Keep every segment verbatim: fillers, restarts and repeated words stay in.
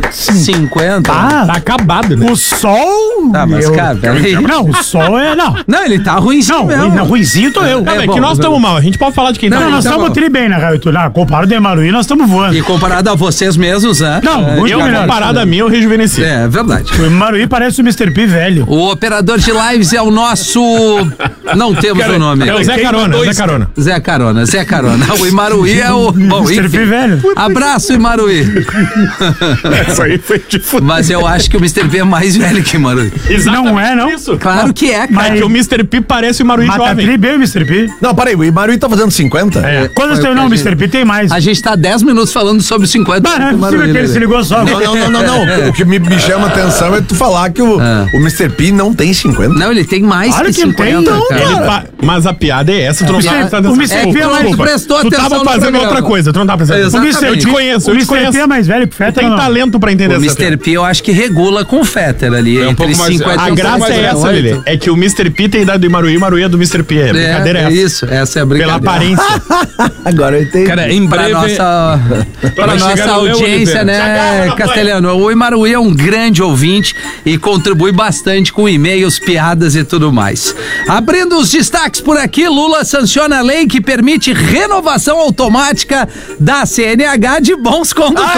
cinquenta? Ah, Tá acabado, né? o sol... Tá, mas, eu- cara, peraí. Não, o sol é... Não, Não, ele tá ruimzinho não, mesmo. não ruimzinho tô eu. Não, é, bom, que nós mas- estamos mal. A gente pode falar de quem Não, tá nós então estamos bom. tri bem, na real. Ah, comparado ao Maruí, nós estamos voando. E comparado a vocês mesmos, né? Não, muito Eu, melhor. comparado a mim, eu rejuvenesci. É, é verdade. O Maruí parece o mister P velho. O operador de lives é o nosso... Não temos o nome. É o Zé Carona, Zé Carona. Zé Carona, Zé Carona. O Imaruí é o... Bom, mister P enfim. velho. Abraço, Imaruí. Isso aí foi de fuder. Mas eu acho que o mister P é mais velho que o Imaruí. Não é, não. Isso. Claro que é, cara. Mas- É que o mister P parece o Maruí Mas tá jovem. tri bem o mister P. Não, peraí, o Imaruí tá fazendo cinquenta? É. Quantos Foi tem o não, que a mister P? Tem mais. A gente tá dez minutos falando sobre cinquenta. Bah, não é possível que ele se ligou só. Não, não, não, não, não. O que me, me chama a atenção é tu falar que o, Ah. o mister P não tem cinquenta. Não, ele tem mais Claro que que ele tem, cinquenta, não, cara. Ele pa- Mas a piada é essa, tu não O tá mister prestando o atenção. mister P é mais- Desculpa. prestou Tu atenção tava no fazendo programa. outra coisa, tu não tava prestando atenção. O mister Eu te P- conheço, o eu te mister P conheço. é mais velho que o Tu Feta, tem não? talento pra entender O essa mister piada. P eu acho que regula com o Fetter ali. É um entre pouco mais- cinquenta A e graça sessenta e é essa, oito. Lelê. É que o mister P tem a idade do Imaruí, o Imaruí é do mister P. É, brincadeira é, É, é essa. isso, essa é a Pela brincadeira. aparência. Agora eu entendi. Cara, em Pra breve... nossa, pra Vai chegar nossa no Léo audiência, Oliveira. né, Castelhano? O Imaruí é um grande ouvinte e contribui bastante com e-mails, piadas e tudo mais. Abrindo os destaques por aqui, Lula sanciona a lei que permite renovação automática da C N H de bons condutores.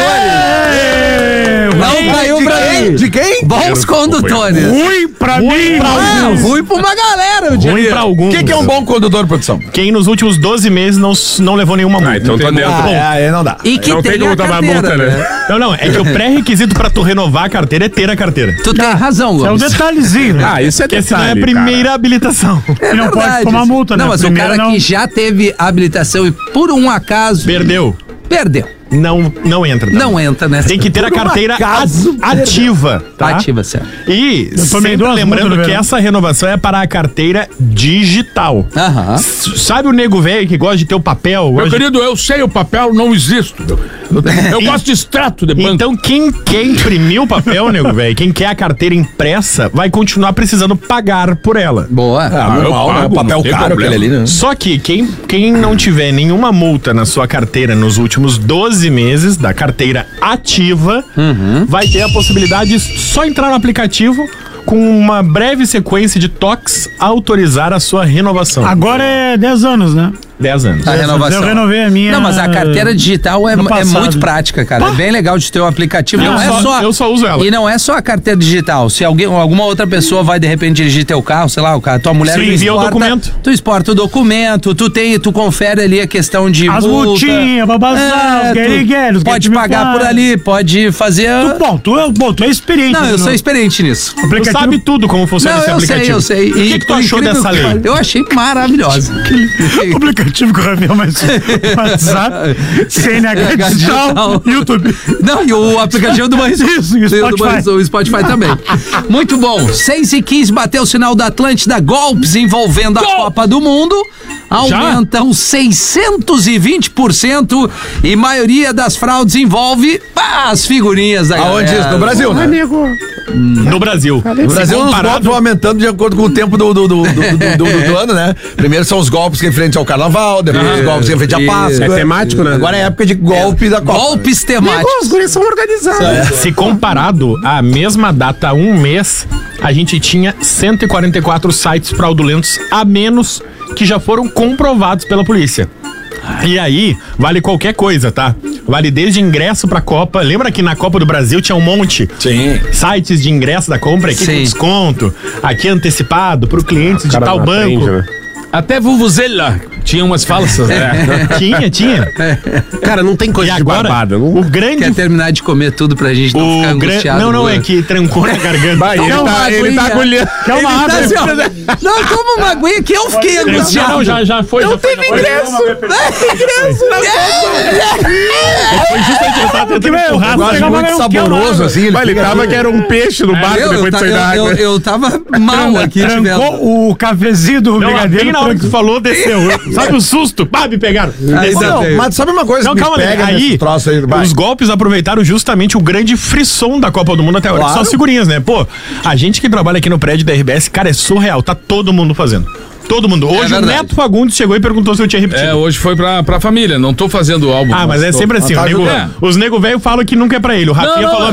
Não caiu de pra quem? mim. De quem? Bons condutores. Ruim pra mim. É, ruim pra uma galera, eu diria. Ruim pra alguns. O que, que é um bom condutor, produção? Quem nos últimos doze meses não, não levou nenhuma multa. Ah, então tá dentro. Bom, Ah, é, não dá. E que Não tem tem como a tomar carteira, multa, né? né? Não, não, é que o pré-requisito pra tu renovar a carteira é ter a carteira. Tu tem razão, É um Gomes. detalhezinho, né? Ah, isso é Porque senão é a detalhe, primeira cara. habilitação. É E não pode verdade. tomar multa, né? Não, mas Primeiro o cara não. que já teve habilitação e por um acaso Perdeu. perdeu. Não, não entra. tá? Não entra nessa. Tem que ter a carteira acaso, a- ativa, tá? Ativa, certo. E tomei sempre duas lembrando multas no que verão. essa renovação é para a carteira digital. Aham. S- Sabe o nego velho que gosta de ter o papel? Meu gosta de- querido, eu sei o papel, não existo. Eu, eu gosto de extrato de banco. Então quem quer imprimir o papel, nego velho, quem quer a carteira impressa, vai continuar precisando pagar por ela. Boa. Ah, normal, eu né? pago, O papel não tem caro problema. aquele ali, né? Só que quem, quem não tiver nenhuma multa na sua carteira nos últimos doze meses da carteira ativa, vai ter a possibilidade de só entrar no aplicativo com uma breve sequência de toques autorizar a sua renovação. Agora é dez anos, né? dez anos. A renovação. Eu renovei a minha. Não, mas a carteira digital é, no é passado. muito prática, cara. É bem legal de ter o aplicativo. Eu Não é só- só. eu só uso ela. E não é só a carteira digital. Se alguém, alguma outra pessoa vai de repente dirigir teu carro, sei lá, o carro, tua mulher Sim, tu envia o exporta- documento. Tu exporta o documento, tu tem, tu confere ali a questão de As multa. multinhas, babazão, os tu guerigueiros, pode que pagar me por faz. ali, pode fazer. Tu, bom, tu é, bom, tu é experiente. Não, eu no sou experiente nisso. Tu aplicativo. sabe tudo como funciona Não, esse eu sei, aplicativo. eu sei. O que, que tu por achou incrível dessa que lei? pareça, Eu achei maravilhosa. O aplicativo que o Rafael mais WhatsApp, C N H digital, Digital. YouTube. Não, e o aplicativo do Banrisul. Isso, e o Do Spotify. Banrisul, o Spotify também. Muito bom. seis e quinze, bateu o sinal da Atlântida. Golpes envolvendo a Copa do Mundo aumentam seiscentos e vinte por cento e maioria das fraudes envolve pá, as figurinhas da Aonde galera. isso? No Brasil, né? No Brasil. No Brasil, os golpes vão aumentando de acordo com o tempo do, do, do, do, do- do- do ano, né? Primeiro são os golpes referentes ao carnaval, depois os golpes referentes à Isso. Páscoa. É temático, né? Agora é época de golpe da Copa. Golpes temáticos. guris são organizados. Se comparado à mesma data há um mês, a gente tinha cento e quarenta e quatro sites fraudulentos a menos que já foram comprovados pela polícia. E aí, vale qualquer coisa, tá? Vale desde ingresso pra Copa. Lembra que na Copa do Brasil tinha um monte? Sim. Sites de ingresso da compra, aqui Sim. com desconto, aqui antecipado pro cliente de Cara, tal não banco. aprende, né? Até Vuvuzela tinha umas falsas, né? Tinha, tinha. Cara, não tem E coisa de agora, barbada. Não... o grande... Quer terminar de comer tudo pra gente não ficar O gran... angustiado. Não, não, né? é que trancou na garganta. Vai, ele, Toma uma tá, ele tá aguinha. agulhando. Que é uma Ele tá árvore. assim, ó. Não, toma uma aguinha que eu fiquei angustiado. Não, já, já foi. Não já foi, teve já foi. ingresso. Foi justamente, eu tava tentando Que veio, empurrar, o rato sabe? pegava Muito mesmo, que é uma saboroso, árvore. assim. Mas ele fica tava tudo- que era um peixe no barco Eu, depois de ta- sair da eu, eu, água. eu tava mal aqui, tivendo. Trancou o cafezinho do Não, brigadeiro. bem na hora que tu trancou. falou, desceu. Sabe o susto? Pá, me pegaram. Aí Não, dá- mas sabe uma coisa Não, que calma, me pega aí, nesse troço aí? Vai. os golpes aproveitaram justamente o grande frisson da Copa do Mundo até agora, que Claro. são as figurinhas, né? Pô, a gente que trabalha aqui no prédio da R B S, cara, é surreal, tá todo mundo fazendo. Todo mundo. Hoje o verdade. Neto Fagundes chegou e perguntou se eu tinha repetido. É, hoje foi pra, pra família, não tô fazendo álbum. Ah, mas é sempre assim, Ah, tá o nego, ajudando. os nego velho falam que nunca é pra ele. O Rafinha Não, não, falou